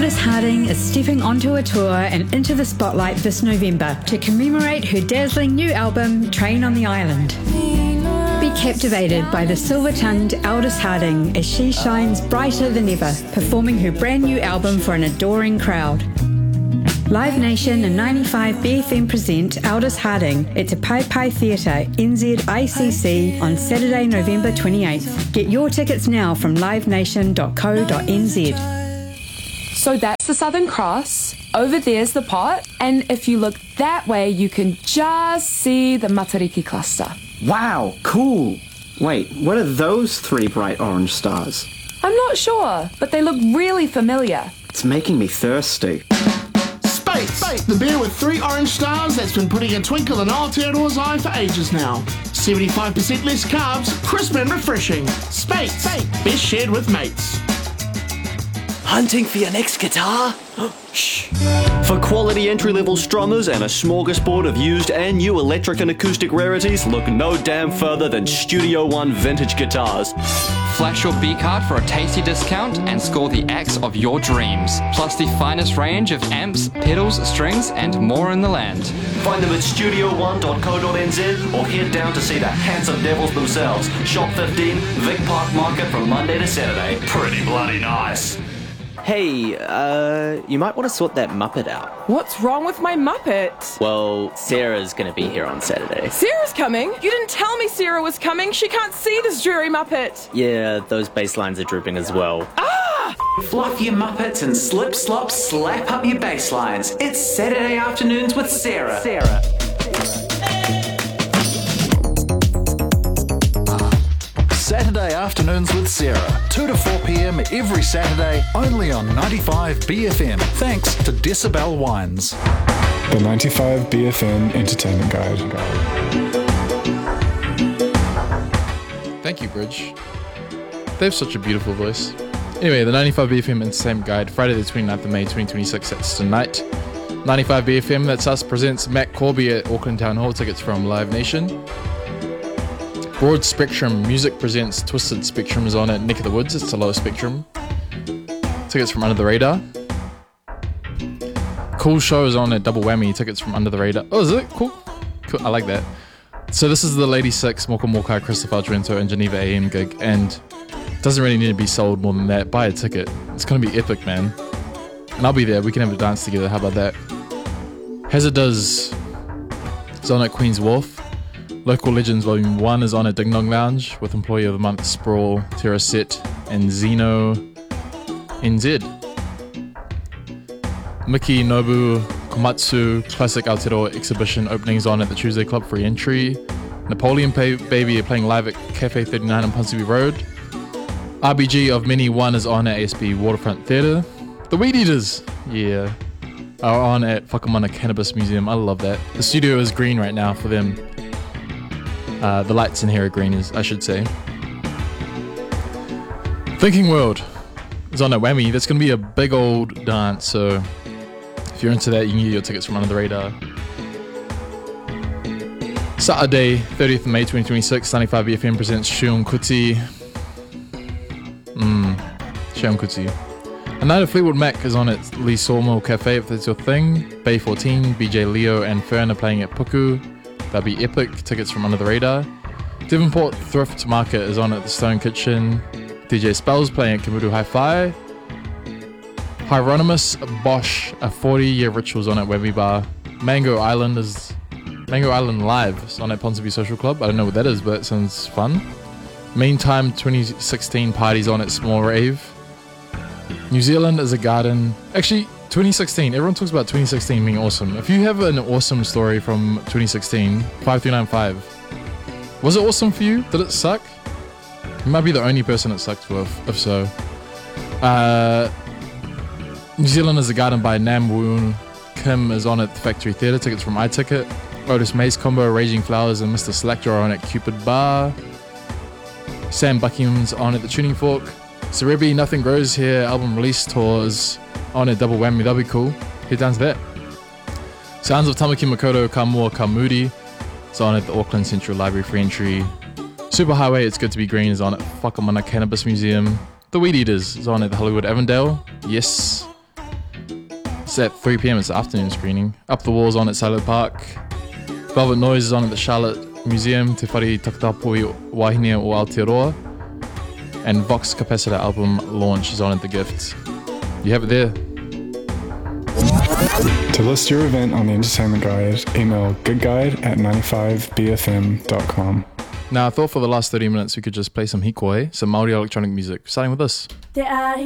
Aldous Harding is stepping onto a tour and into the spotlight this November to commemorate her dazzling new album, Train on the Island. Be captivated by the silver-tongued Aldous Harding as she shines brighter than ever, performing her brand new album for an adoring crowd. Live Nation and 95BFM present Aldous Harding at Te Pai Pai Theatre, NZICC on Saturday, November 28th. Get your tickets now from livenation.co.nz. So that's the Southern Cross, over there's the pot, and if you look that way you can just see the Matariki cluster. Wow, cool. Wait, what are those three bright orange stars? I'm not sure, but they look really familiar. It's making me thirsty. Space, the beer with 3 orange stars that's been putting a twinkle in Aotearoa's eye for ages now. 75% less carbs, crisp and refreshing. Space, best shared with mates. Hunting for your next guitar? Shh. For quality entry-level strummers and a smorgasbord of used and new electric and acoustic rarities, look no damn further than Studio One Vintage Guitars. Flash your B-card for a tasty discount and score the axe of your dreams, plus the finest range of amps, pedals, strings, and more in the land. Find them at studio1.co.nz or head down to see the handsome devils themselves. Shop 15, Vic Park Market from Monday to Saturday. Pretty bloody nice. Hey, you might want to sort that Muppet out. What's wrong with my Muppet? Well, Sarah's going to be here on Saturday. Sarah's coming? You didn't tell me Sarah was coming. She can't see this dreary Muppet. Yeah, those bass lines are drooping as well. Ah! Fluff your Muppets and slip, slop, slap up your bass lines. It's Saturday Afternoons with Sarah. Saturday Afternoons with Sarah, 2 to 4 p.m. every Saturday, only on 95BFM. Thanks to Decibel Wines. The 95BFM Entertainment Guide. Thank you, Bridge. They have such a beautiful voice. Anyway, the 95BFM Entertainment Guide, Friday the 29th of May 2026, that's tonight. 95BFM, that's us, presents Matt Corby at Auckland Town Hall, tickets from Live Nation. Broad Spectrum Music presents Twisted Spectrum is on at Neck of the Woods. It's a low spectrum. Tickets from Under the Radar. Cool Show is on at Double Whammy. Tickets from Under the Radar. Oh, is it? Cool. I like that. So this is the Lady Six, Moka Mokai, Christopher Trento, and Geneva AM gig. And it doesn't really need to be sold more than that. Buy a ticket. It's going to be epic, man. And I'll be there. We can have a dance together. How about that? Hazard Does is on at Queen's Wharf. Local Legends Volume 1 is on at Ding Dong Lounge with Employee of the Month Sprawl, Terra Set, and Zeno NZ. Miki Nobu Komatsu Classic Aotearoa Exhibition openings on at the Tuesday Club, free entry. Napoleon Baby are playing live at Cafe 39 on Ponsonby Road. RBG of Mini 1 is on at ASB Waterfront Theatre. The Weed Eaters, yeah, are on at Whakamana Cannabis Museum. I love that. The studio is green right now for them. The lights in here are green, I should say. Thinking World is on at Whammy. That's going to be a big old dance, so if you're into that, you can get your tickets from Under the Radar. Saturday, 30th of May 2026, 95BFM presents Shion Kuti. Shion Kuti. A night of Fleetwood Mac is on at Lee Sawmill Cafe if that's your thing. Bay 14, BJ Leo and Fern are playing at Puku. That'd be epic. Tickets from Under the Radar. Devonport Thrift Market is on at the Stone Kitchen. DJ Spells playing at Kimudu Hi-Fi. Hieronymus Bosch, a 40-year rituals on at Webby Bar. Mango Island Live is on at Ponsonby Social Club. I don't know what that is, but it sounds fun. Meantime 2016 parties on at Small Rave. New Zealand is a garden. Actually, 2016. Everyone talks about 2016 being awesome. If you have an awesome story from 2016, 5395. Was it awesome for you? Did it suck? You might be the only person it sucked for, if so. New Zealand is a garden by Nam Woon Kim is on at the Factory Theatre. Tickets from iTicket. Otis Mace Combo, Raging Flowers and Mr. Selector are on at Cupid Bar. Sam Buckingham's on at the Tuning Fork. Cerebi Nothing Grows Here album release tours on at Double Whammy. That'll be cool. Head down to that. Sounds of Tamaki Makoto Kamua Kamudi is on at the Auckland Central Library, free entry. Superhighway It's Good to Be Green is on at Whakamana Cannabis Museum. The Weed Eaters is on at the Hollywood Avondale. Yes. It's at 3 p.m. It's the afternoon screening. Up the Walls on at Silent Park. Velvet Noise is on at the Charlotte Museum. Te Whare Takatapui Wahine o Aotearoa. And Vox Capacitor album launch is on at The Gift. You have it there. To list your event on the Entertainment Guide, email goodguide@95bfm.com. Now, I thought for the last 30 minutes we could just play some hikoi, some Māori electronic music, starting with this. Te ahi